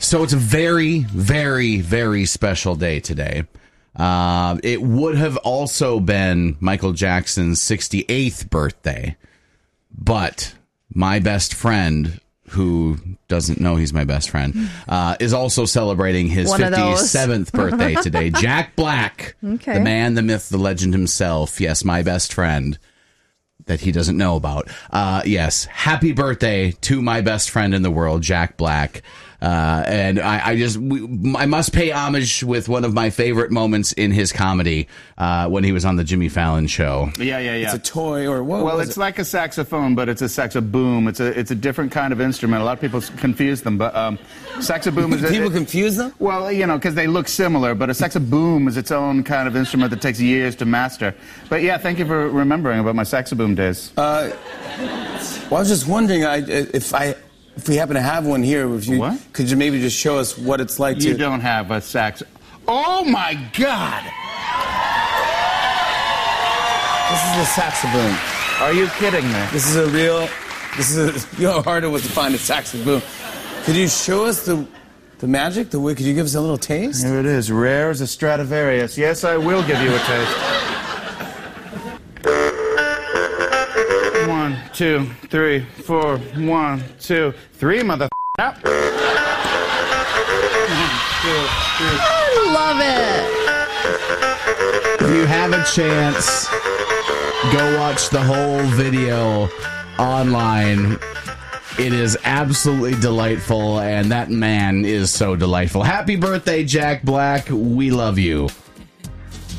So it's a very, very, very special day today. It would have also been Michael Jackson's 68th birthday, but my best friend, who doesn't know he's my best friend, is also celebrating his 57th birthday today. Jack Black, the man, the myth, the legend himself. Yes, my best friend that he doesn't know about. Yes, happy birthday to my best friend in the world, Jack Black. And I must pay homage with one of my favorite moments in his comedy when he was on the Jimmy Fallon show. Yeah. It's a toy or what? Well, it's like a saxophone, but it's a saxoboom. It's a different kind of instrument. A lot of people confuse them, but saxoboom is... People confuse them? Well, because they look similar, but a saxoboom is its own kind of instrument that takes years to master. But yeah, thank you for remembering about my saxoboom days. Well, I was just wondering if we happen to have one here, could you maybe just show us what it's like You don't have a sax... Oh, my God! This is a saxoboom. Are you kidding me? This is you know how hard it was to find a saxoboom. Could you show us the magic? Could you give us a little taste? Here it is, rare as a Stradivarius. Yes, I will give you a taste. 1, 2, 3, 4. 1, 2, 3, mother. Up. 1, 2, 3. I love it. If you have a chance, go watch the whole video online. It is absolutely delightful, and that man is so delightful. Happy birthday, Jack Black. We love you.